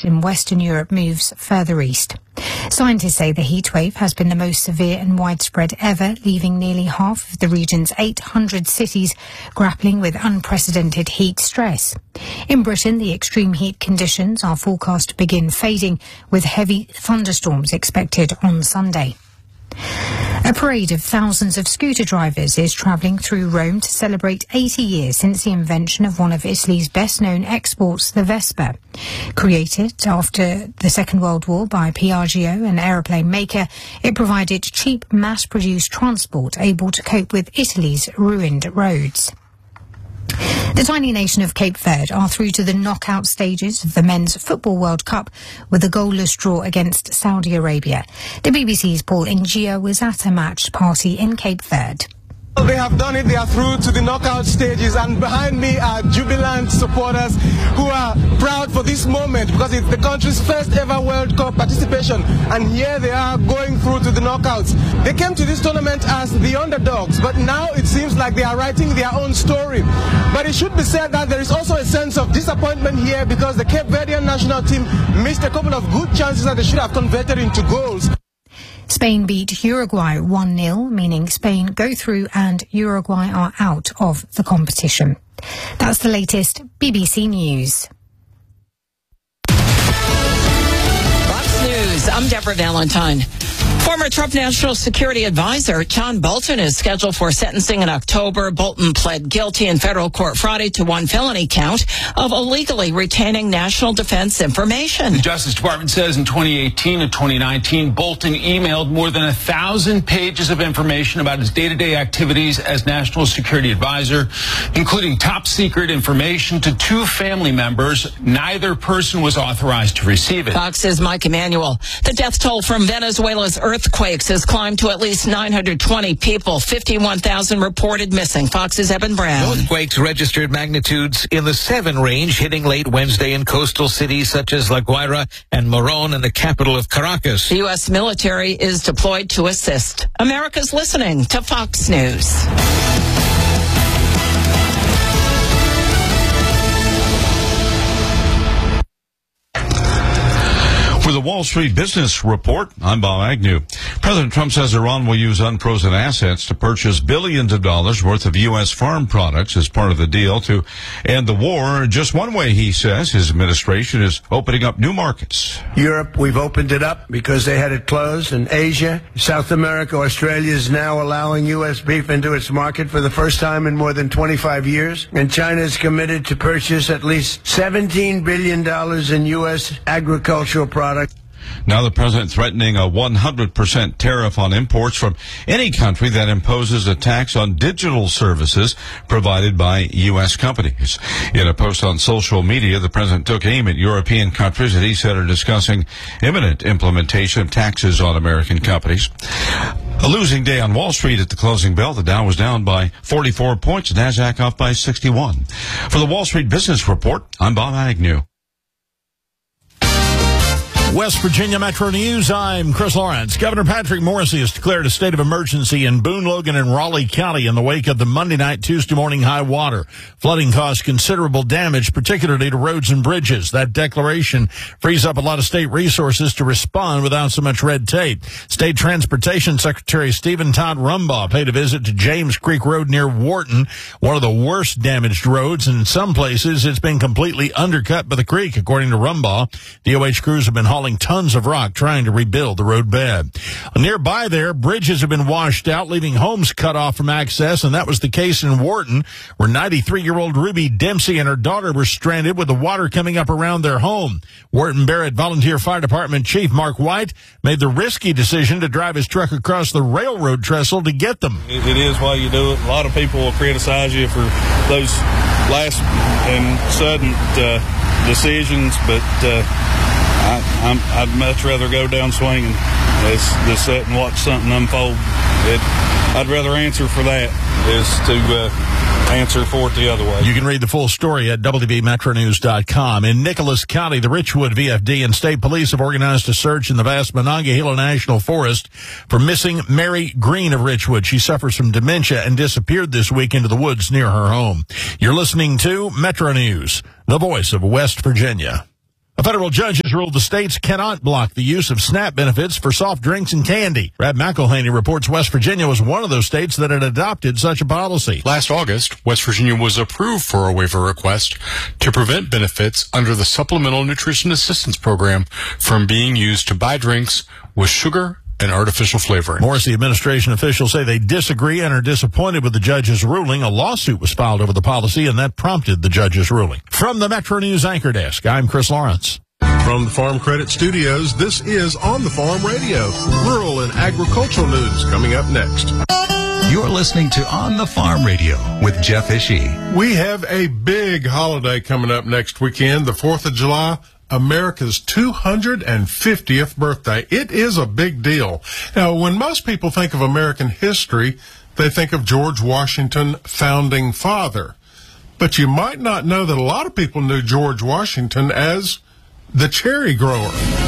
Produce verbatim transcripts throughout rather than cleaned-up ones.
virus in Western Europe moves further east. Scientists say the heatwave has been the most severe and widespread ever, leaving nearly half of the region's eight hundred cities grappling with unprecedented heat stress. In Britain, the extreme heat conditions are forecast to begin fading, with heavy thunderstorms expected on Sunday. A parade of thousands of scooter drivers is travelling through Rome to celebrate eighty years since the invention of one of Italy's best-known exports, the Vespa. Created after the Second World War by Piaggio, an aeroplane maker, it provided cheap, mass-produced transport able to cope with Italy's ruined roads. The tiny nation of Cape Verde are through to the knockout stages of the Men's Football World Cup with a goalless draw against Saudi Arabia. The B B C's Paul Ingia was at a match party in Cape Verde. They have done it, they are through to the knockout stages, and behind me are jubilant supporters who are proud for this moment because it's the country's first ever World Cup participation, and here they are going through to the knockouts. They came to this tournament as the underdogs, but now it seems like they are writing their own story. But it should be said that there is also a sense of disappointment here because the Cape Verdean national team missed a couple of good chances that they should have converted into goals. Spain beat Uruguay one nil, meaning Spain go through and Uruguay are out of the competition. That's the latest B B C News. Fox News, I'm Deborah Valentine. Former Trump National Security Advisor John Bolton is scheduled for sentencing in October. Bolton pled guilty in federal court Friday to one felony count of illegally retaining national defense information. The Justice Department says in twenty eighteen and twenty nineteen, Bolton emailed more than a thousand pages of information about his day-to-day activities as National Security Advisor, including top secret information to two family members. Neither person was authorized to receive it. Fox's Mike Emanuel. The death toll from Venezuela's earthquakes has climbed to at least nine hundred twenty people, fifty-one thousand reported missing. Fox's Evan Brown. Earthquakes registered magnitudes in the seven range, hitting late Wednesday in coastal cities such as La Guaira and Morón and the capital of Caracas. The U S military is deployed to assist. America's listening to Fox News. For the Wall Street Business Report, I'm Bob Agnew. President Trump says Iran will use unfrozen assets to purchase billions of dollars worth of U S farm products as part of the deal to end the war. Just one way, he says, his administration is opening up new markets. Europe, we've opened it up because they had it closed. And Asia, South America, Australia is now allowing U S beef into its market for the first time in more than twenty-five years. And China is committed to purchase at least seventeen billion dollars in U S agricultural products. Now the president threatening a one hundred percent tariff on imports from any country that imposes a tax on digital services provided by U S companies. In a post on social media, the president took aim at European countries that he said are discussing imminent implementation of taxes on American companies. A losing day on Wall Street at the closing bell. The Dow was down by forty-four points, NASDAQ off by sixty-one. For the Wall Street Business Report, I'm Bob Agnew. West Virginia Metro News, I'm Chris Lawrence. Governor Patrick Morrisey has declared a state of emergency in Boone, Logan, and Raleigh County in the wake of the Monday night, Tuesday morning high water. Flooding caused considerable damage, particularly to roads and bridges. That declaration frees up a lot of state resources to respond without so much red tape. State Transportation Secretary Stephen Todd Rumbaugh paid a visit to James Creek Road near Wharton, one of the worst damaged roads. In some places, it's been completely undercut by the creek, according to Rumbaugh. D O H crews have been hauling tons of rock trying to rebuild the road bed. Nearby there, bridges have been washed out, leaving homes cut off from access, and that was the case in Wharton, where ninety-three-year-old Ruby Dempsey and her daughter were stranded with the water coming up around their home. Wharton Barrett Volunteer Fire Department Chief Mark White made the risky decision to drive his truck across the railroad trestle to get them. It, it is why you do it. A lot of people will criticize you for those last and sudden uh, decisions, but uh, I, I'm, I'd much rather go down swinging than just sit and watch something unfold. It, I'd rather answer for that is to uh, answer for it the other way. You can read the full story at W B Metro News dot com. In Nicholas County, the Richwood V F D and state police have organized a search in the vast Monongahela National Forest for missing Mary Green of Richwood. She suffers from dementia and disappeared this week into the woods near her home. You're listening to Metro News, the voice of West Virginia. A federal judge has ruled the states cannot block the use of SNAP benefits for soft drinks and candy. Brad McElhaney reports West Virginia was one of those states that had adopted such a policy. Last August, West Virginia was approved for a waiver request to prevent benefits under the Supplemental Nutrition Assistance Program from being used to buy drinks with sugar and artificial flavoring. Morrissey administration officials say they disagree and are disappointed with the judge's ruling. A lawsuit was filed over the policy, and that prompted the judge's ruling. From the Metro News Anchor Desk, I'm Chris Lawrence. From the Farm Credit Studios, this is On the Farm Radio. Rural and agricultural news coming up next. You're listening to On the Farm Radio with Jeff Ishii. We have a big holiday coming up next weekend, the fourth of July. America's two hundred fiftieth birthday. It is a big deal. Now, when most people think of American history, they think of George Washington, founding father. But you might not know that a lot of people knew George Washington as the cherry grower.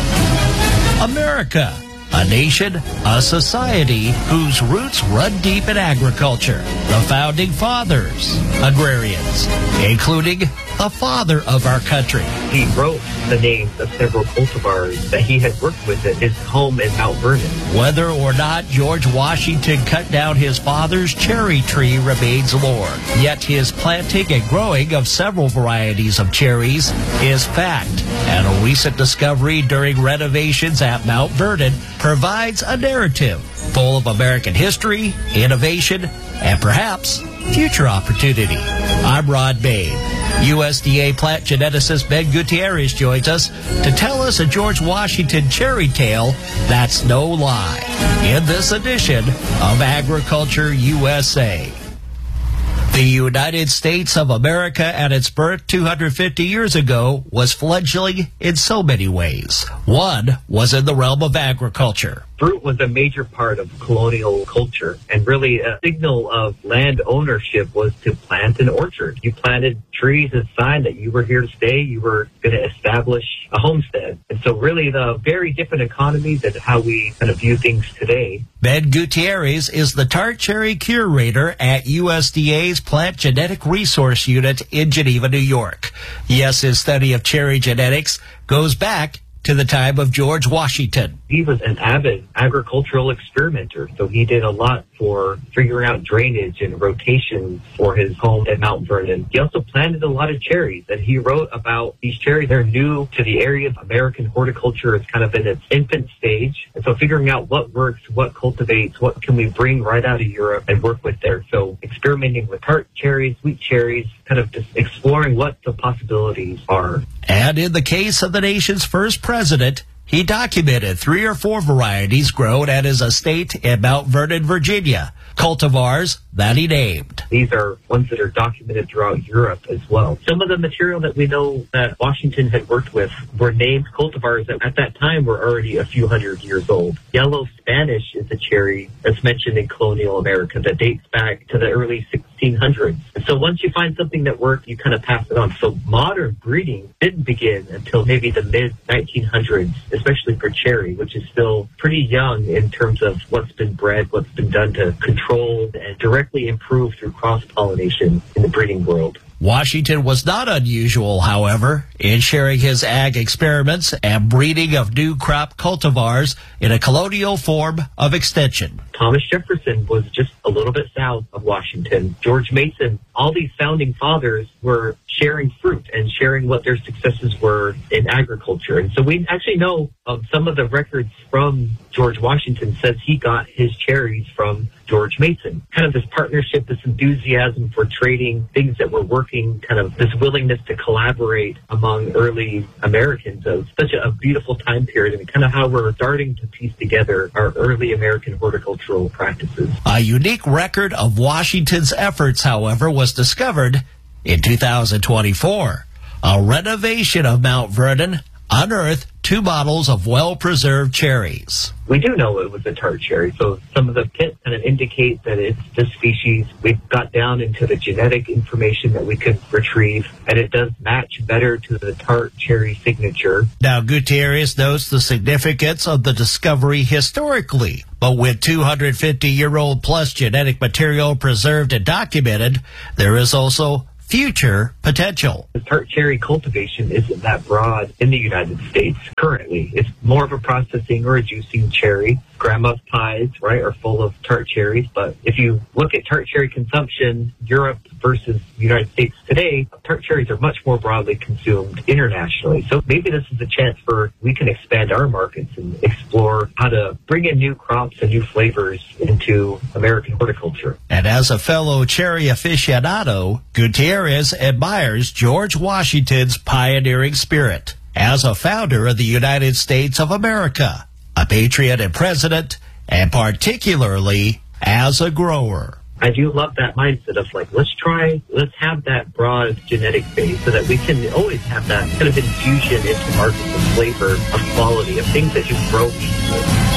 America, a nation, a society whose roots run deep in agriculture. The founding fathers, agrarians, including the father of our country. He wrote the names of several cultivars that he had worked with at his home in Mount Vernon. Whether or not George Washington cut down his father's cherry tree remains lore. Yet his planting and growing of several varieties of cherries is fact. And a recent discovery during renovations at Mount Vernon provides a narrative full of American history, innovation, and perhaps future opportunity. I'm Rod Bain. U S D A plant geneticist Ben Gutierrez joins us to tell us a George Washington cherry tale that's no lie in this edition of Agriculture U S A. The United States of America at its birth two hundred fifty years ago was fledgling in so many ways. One was in the realm of agriculture. Fruit was a major part of colonial culture, and really a signal of land ownership was to plant an orchard. You planted trees as a sign that you were here to stay, you were going to establish a homestead. And so really the very different economy than how we kind of view things today. Ben Gutierrez is the tart cherry curator at U S D A's Plant Genetic Resource Unit in Geneva, New York. Yes, his study of cherry genetics goes back to the time of George Washington. He was an avid agricultural experimenter, so he did a lot for figuring out drainage and rotation for his home at Mount Vernon. He also planted a lot of cherries, and he wrote about these cherries. They're new to the area of American horticulture. It's kind of in its infant stage, and so figuring out what works, what cultivates, what can we bring right out of Europe and work with there. So experimenting with tart cherries, sweet cherries, kind of just exploring what the possibilities are. And in the case of the nation's first president, he documented three or four varieties grown at his estate in Mount Vernon, Virginia, cultivars that he named. These are ones that are documented throughout Europe as well. Some of the material that we know that Washington had worked with were named cultivars that at that time were already a few hundred years old. Yellow Spanish is a cherry that's mentioned in colonial America that dates back to the early sixteen hundreds. And so once you find something that worked, you kind of pass it on. So modern breeding didn't begin until maybe the mid nineteen hundreds, especially for cherry, which is still pretty young in terms of what's been bred, what's been done to control and directly improve through cross-pollination in the breeding world. Washington was not unusual, however, in sharing his ag experiments and breeding of new crop cultivars in a colonial form of extension. Thomas Jefferson was just a little bit south of Washington. George Mason, all these founding fathers were sharing fruit and sharing what their successes were in agriculture. And so we actually know um, some of the records from George Washington says he got his cherries from George Mason. Kind of this partnership, this enthusiasm for trading, things that were working, kind of this willingness to collaborate among early Americans. So it's such a, a beautiful time period and kind of how we're starting to piece together our early American horticultural practices. A unique record of Washington's efforts, however, was discovered in two thousand twenty-four. A renovation of Mount Vernon unearthed two bottles of well-preserved cherries. We do know it was a tart cherry, so some of the kits kind of indicate that it's this species. We got down into the genetic information that we could retrieve, and it does match better to the tart cherry signature. Now, Gutierrez notes the significance of the discovery historically, but with two hundred fifty year old plus genetic material preserved and documented, there is also future potential. The tart cherry cultivation isn't that broad in the United States currently. It's more of a processing or a juicing cherry. Grandma's pies, right, are full of tart cherries. But if you look at tart cherry consumption, Europe versus the United States today, tart cherries are much more broadly consumed internationally. So maybe this is a chance for we can expand our markets and explore how to bring in new crops and new flavors into American horticulture. And as a fellow cherry aficionado, Gutierrez admires George Washington's pioneering spirit as a founder of the United States of America, a patriot and president, and particularly as a grower. I do love that mindset of like, let's try, let's have that broad genetic base so that we can always have that kind of infusion into markets of flavor, of quality, of things that you grow easily.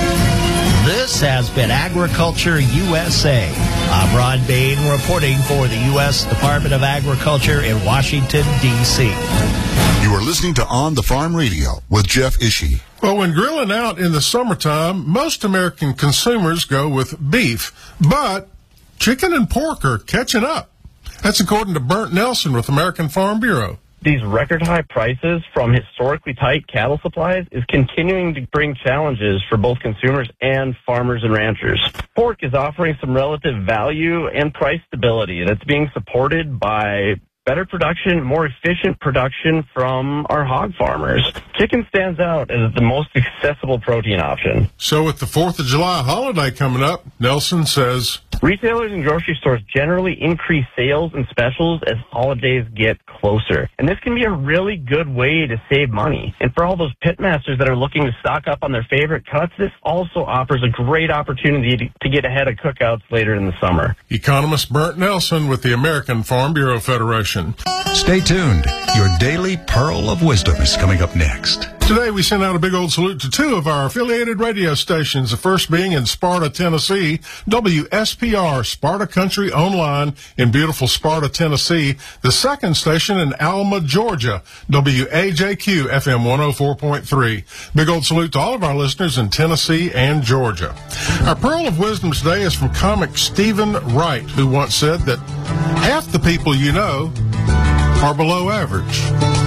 This has been Agriculture U S A. I'm Ron Bain reporting for the U S Department of Agriculture in Washington, D C You are listening to On the Farm Radio with Jeff Ishii. Well, when grilling out in the summertime, most American consumers go with beef, but chicken and pork are catching up. That's according to Bernt Nelson with American Farm Bureau. These record high prices from historically tight cattle supplies is continuing to bring challenges for both consumers and farmers and ranchers. Pork is offering some relative value and price stability that's being supported by better production, more efficient production from our hog farmers. Chicken stands out as the most accessible protein option. So with the fourth of July holiday coming up, Nelson says, retailers and grocery stores generally increase sales and specials as holidays get closer. And this can be a really good way to save money. And for all those pitmasters that are looking to stock up on their favorite cuts, this also offers a great opportunity to, to get ahead of cookouts later in the summer. Economist Bernt Nelson with the American Farm Bureau Federation. Stay tuned. Your daily pearl of wisdom is coming up next. Today we send out a big old salute to two of our affiliated radio stations, the first being in Sparta, Tennessee, W S P R, Sparta Country Online in beautiful Sparta, Tennessee. The second station in Alma, Georgia, W A J Q F M one oh four point three. Big old salute to all of our listeners in Tennessee and Georgia. Our pearl of wisdom today is from comic Stephen Wright, who once said that half the people you know are below average.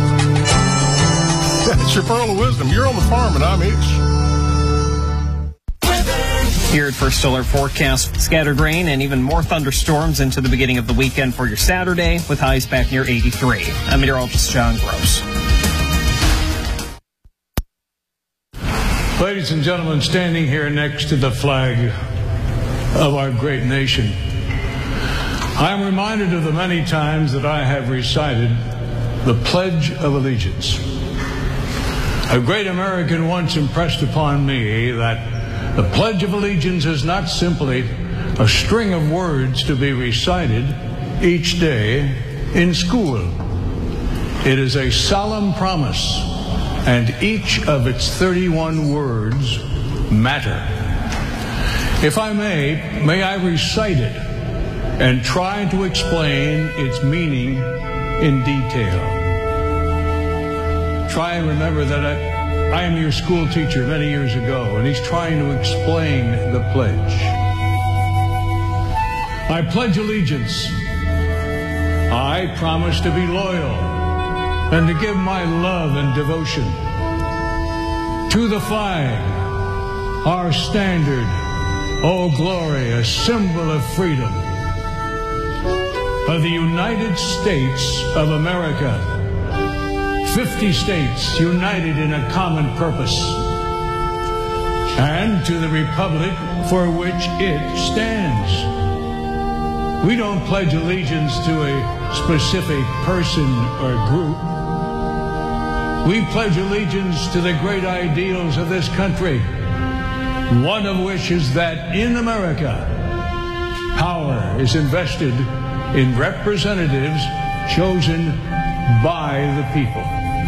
That's your pearl of wisdom. You're on the farm, and I'm Ish. Here at First Alert Forecast, scattered rain and even more thunderstorms into the beginning of the weekend for your Saturday, with highs back near eighty-three. I'm meteorologist John Gross. Ladies and gentlemen, standing here next to the flag of our great nation, I am reminded of the many times that I have recited the Pledge of Allegiance. A great American once impressed upon me that the Pledge of Allegiance is not simply a string of words to be recited each day in school. It is a solemn promise, and each of its thirty-one words matter. If I may, may I recite it and try to explain its meaning in detail. Try and remember that I, I am your school teacher many years ago, and he's trying to explain the pledge. I pledge allegiance. I promise to be loyal and to give my love and devotion to the flag, our standard, oh glory, a symbol of freedom, of the United States of America. Fifty states united in a common purpose, and to the republic for which it stands. We don't pledge allegiance to a specific person or group. We pledge allegiance to the great ideals of this country, one of which is that in America, power is invested in representatives chosen by the people.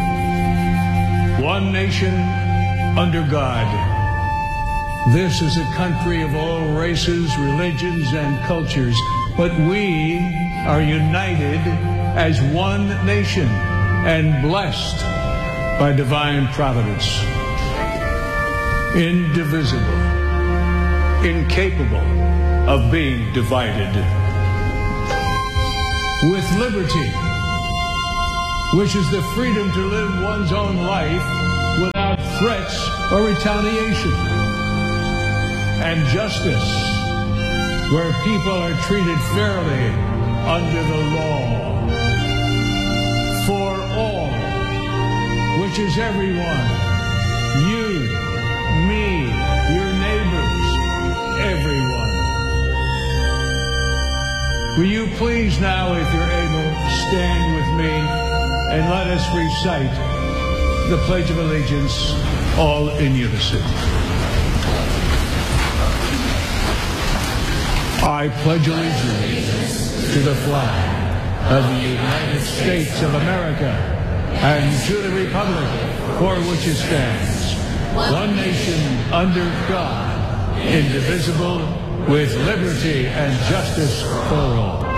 One nation under God. This is a country of all races, religions, and cultures, but we are united as one nation and blessed by divine providence. Indivisible, incapable of being divided. with liberty, which is the freedom to live one's own life without threats or retaliation, and justice, where people are treated fairly under the law. For all, which is everyone, you, me, your neighbors, everyone. Will you please now, if you're able, stand with me and let us recite the Pledge of Allegiance, all in unison. I pledge allegiance to the flag of the United States of America and to the republic for which it stands, one nation under God, indivisible, with liberty and justice for all.